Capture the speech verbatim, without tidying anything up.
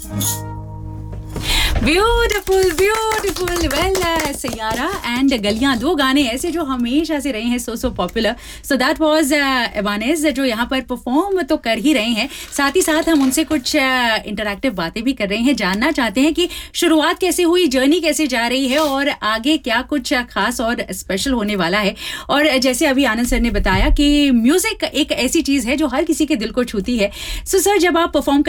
Beautiful beautiful well Saiyaara and गलियां, दो गाने ऐसे जो हमेशा से रहे हैं सो so popular. So that was एवानेस जो यहाँ पर परफॉर्म तो कर ही रहे हैं, साथ ही साथ हम उनसे कुछ इंटरैक्टिव uh, बातें भी कर रहे हैं, जानना चाहते हैं कि शुरुआत कैसे हुई, जर्नी कैसे जा रही है और आगे क्या कुछ खास और स्पेशल होने वाला है. और जैसे अभी आनंद सर ने बताया कि म्यूजिक एक ऐसी चीज है जो हर किसी के दिल को छूती है. सो so, सर जब आप परफॉर्म